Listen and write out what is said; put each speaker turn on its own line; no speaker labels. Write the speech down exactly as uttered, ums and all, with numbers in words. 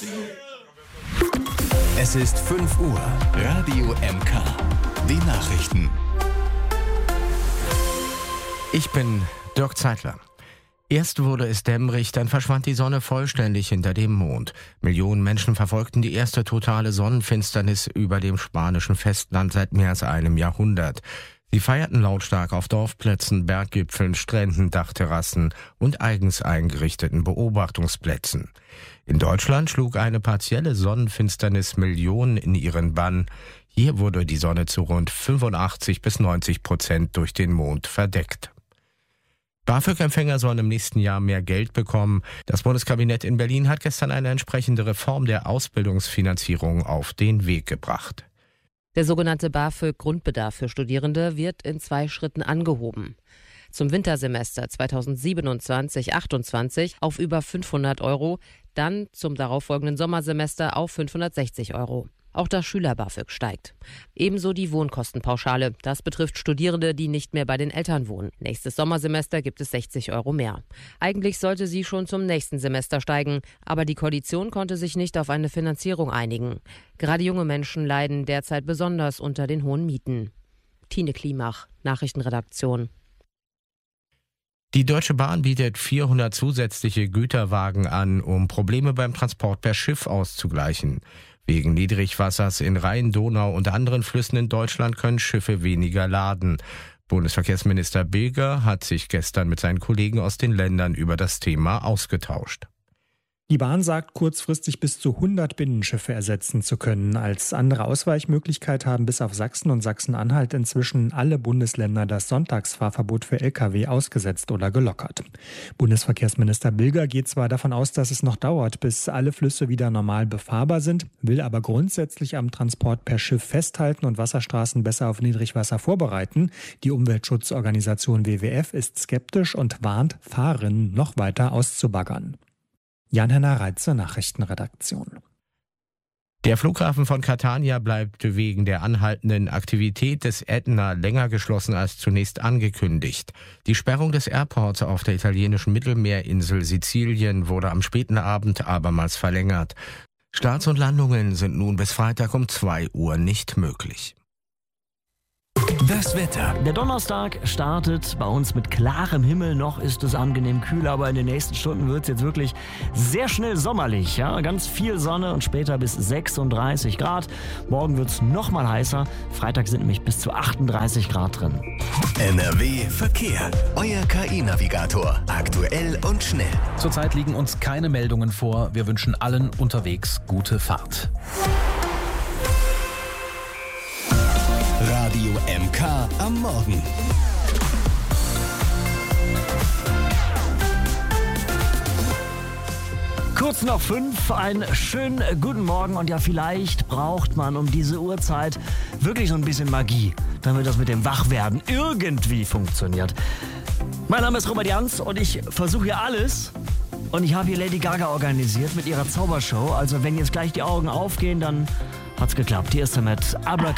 Es ist fünf Uhr. Radio M K. Die Nachrichten.
Ich bin Dirk Zeitler. Erst wurde es dämmerig, dann verschwand die Sonne vollständig hinter dem Mond. Millionen Menschen verfolgten die erste totale Sonnenfinsternis über dem spanischen Festland seit mehr als einem Jahrhundert. Sie feierten lautstark auf Dorfplätzen, Berggipfeln, Stränden, Dachterrassen und eigens eingerichteten Beobachtungsplätzen. In Deutschland schlug eine partielle Sonnenfinsternis Millionen in ihren Bann. Hier wurde die Sonne zu rund fünfundachtzig bis neunzig Prozent durch den Mond verdeckt. BAföG-Empfänger sollen im nächsten Jahr mehr Geld bekommen. Das Bundeskabinett in Berlin hat gestern eine entsprechende Reform der Ausbildungsfinanzierung auf den Weg gebracht.
Der sogenannte BAföG-Grundbedarf für Studierende wird in zwei Schritten angehoben. Zum Wintersemester zweitausendsiebenundzwanzig achtundzwanzig auf über fünfhundert Euro, dann zum darauffolgenden Sommersemester auf fünfhundertsechzig Euro. Auch das Schüler-BAföG steigt. Ebenso die Wohnkostenpauschale. Das betrifft Studierende, die nicht mehr bei den Eltern wohnen. Nächstes Sommersemester gibt es sechzig Euro mehr. Eigentlich sollte sie schon zum nächsten Semester steigen, aber die Koalition konnte sich nicht auf eine Finanzierung einigen. Gerade junge Menschen leiden derzeit besonders unter den hohen Mieten. Tine Klimach, Nachrichtenredaktion.
Die Deutsche Bahn bietet vierhundert zusätzliche Güterwagen an, um Probleme beim Transport per Schiff auszugleichen. Wegen Niedrigwassers in Rhein, Donau und anderen Flüssen in Deutschland können Schiffe weniger laden. Bundesverkehrsminister Bilger hat sich gestern mit seinen Kollegen aus den Ländern über das Thema ausgetauscht.
Die Bahn sagt, kurzfristig bis zu hundert Binnenschiffe ersetzen zu können. Als andere Ausweichmöglichkeit haben bis auf Sachsen und Sachsen-Anhalt inzwischen alle Bundesländer das Sonntagsfahrverbot für L K W ausgesetzt oder gelockert. Bundesverkehrsminister Bilger geht zwar davon aus, dass es noch dauert, bis alle Flüsse wieder normal befahrbar sind, will aber grundsätzlich am Transport per Schiff festhalten und Wasserstraßen besser auf Niedrigwasser vorbereiten. Die Umweltschutzorganisation W W F ist skeptisch und warnt, Fahrerinnen noch weiter auszubaggern. Jan-Henner Reitze, Nachrichtenredaktion.
Der Flughafen von Catania bleibt wegen der anhaltenden Aktivität des Ätna länger geschlossen als zunächst angekündigt. Die Sperrung des Airports auf der italienischen Mittelmeerinsel Sizilien wurde am späten Abend abermals verlängert. Starts und Landungen sind nun bis Freitag um zwei Uhr nicht möglich.
Das Wetter.
Der Donnerstag startet bei uns mit klarem Himmel. Noch ist es angenehm kühl, aber in den nächsten Stunden wird es jetzt wirklich sehr schnell sommerlich. Ja? Ganz viel Sonne und später bis sechsunddreißig Grad. Morgen wird es noch mal heißer. Freitag sind nämlich bis zu achtunddreißig Grad drin.
N R W Verkehr. Euer K I-Navigator. Aktuell und schnell.
Zurzeit liegen uns keine Meldungen vor. Wir wünschen allen unterwegs gute Fahrt.
Radio M K am Morgen.
Kurz nach fünf, einen schönen guten Morgen und ja, vielleicht braucht man um diese Uhrzeit wirklich so ein bisschen Magie, damit das mit dem Wachwerden irgendwie funktioniert. Mein Name ist Robert Jans und ich versuche hier alles und ich habe hier Lady Gaga organisiert mit ihrer Zaubershow. Also wenn jetzt gleich die Augen aufgehen, dann hat's geklappt. Hier ist er mit Abracadabra.